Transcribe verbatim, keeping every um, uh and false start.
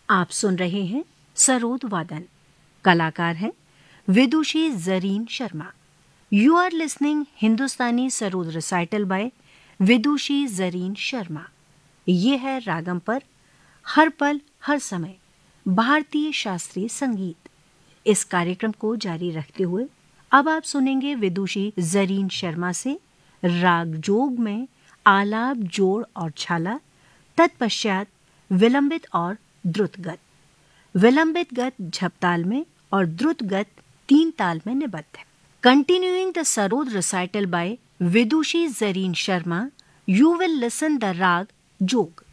आप सुन रहे हैं सरोद वादन। कलाकार हैं विदुषी Zareen Sharma. You are listening Hindustani sarod recital bye विदुषी जरीन शर्मा। ये है रागम पर हर पल हर समय भारतीय शास्त्रीय संगीत। इस कार्यक्रम को जारी रखते हुए अब आप सुनेंगे विदुषी जरीन शर्मा से राग जोग में आलाप, जोड़ और छाला, तत्पश्चात विलंबित और द्रुत गत। विलंबित गत झपताल में और द्रुत गत तीन ताल में निबद्ध है। Continuing the sarod recital bye Vidushi Zareen Sharma, you will listen the rag jog.